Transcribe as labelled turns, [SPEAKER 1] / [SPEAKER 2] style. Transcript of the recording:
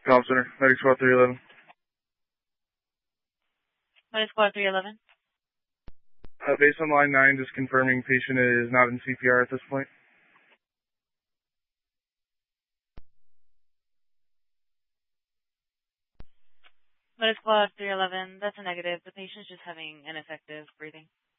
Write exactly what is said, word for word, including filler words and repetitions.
[SPEAKER 1] Comm Center, Medic Squad three eleven.
[SPEAKER 2] Medic Squad three eleven.
[SPEAKER 1] Uh, based on line nine, just confirming patient is not in C P R at this point.
[SPEAKER 2] Medic Squad three eleven, that's a negative. The patient's just having ineffective breathing.